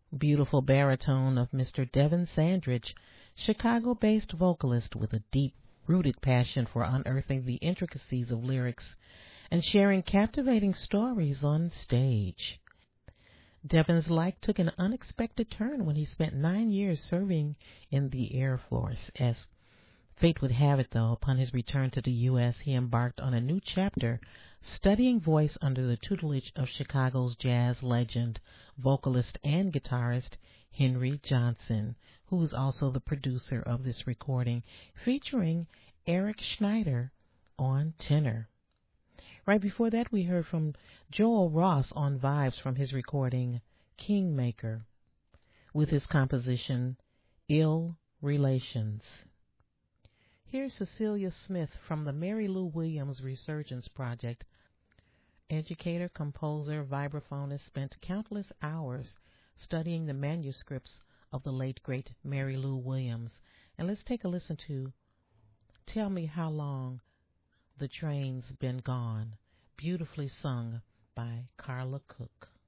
Beautiful baritone of Mr. Devin Sandridge, Chicago-based vocalist with a deep-rooted passion for unearthing the intricacies of lyrics and sharing captivating stories on stage. Devin's life took an unexpected turn when he spent 9 years serving in the Air Force. As fate would have it, though, upon his return to the U.S., he embarked on a new chapter, studying voice under the tutelage of Chicago's jazz legend, vocalist, and guitarist Henry Johnson, who is also the producer of this recording, featuring Eric Schneider on tenor. Right before that, we heard from Joel Ross on vibes from his recording Kingmaker with his composition Ill Relations. Here's Cecilia Smith from the Mary Lou Williams Resurgence Project. Educator, composer, vibraphonist, spent countless hours studying the manuscripts of the late, great Mary Lou Williams. And let's take a listen to Tell Me How Long the Train's Been Gone, beautifully sung by Carla Cook.